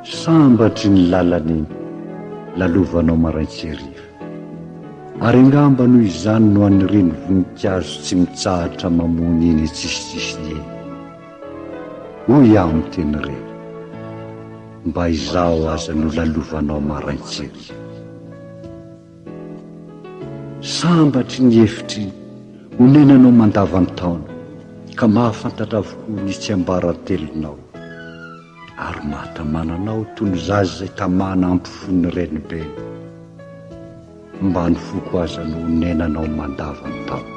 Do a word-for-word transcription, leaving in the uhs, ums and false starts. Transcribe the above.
sambatry ny lalany lalovanao maraintseriva, ary angamba noho izany no anireny voninkazo tsy mitsahatra mamony eny tsisitsisy eny. Hoy aho amin'ny teny reny, mba izao aza no lalovanao maraintseriva. Sambatry ny hefitry honenanao mandavan-taona, ka mahafantatra avokoa ny tsiambaratelonao, ary mahatamananao toy ny zaza izay tamana ampifony renibeny, mba ny foko aza no honenanao mandavan-taona.